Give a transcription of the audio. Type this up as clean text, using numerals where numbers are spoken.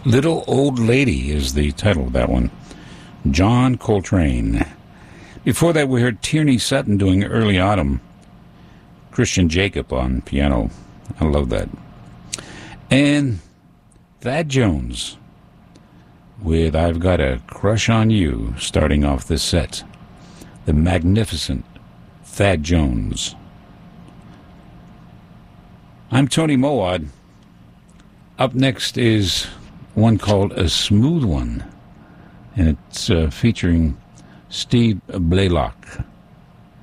Little Old Lady is the title of that one. John Coltrane. Before that, we heard Tierney Sutton doing Early Autumn. Christian Jacob on piano. I love that. And Thad Jones with I've Got a Crush on You, starting off this set. The magnificent Thad Jones. I'm Tony Mowat. Up next is one called A Smooth One, and it's featuring Steve Blaylock.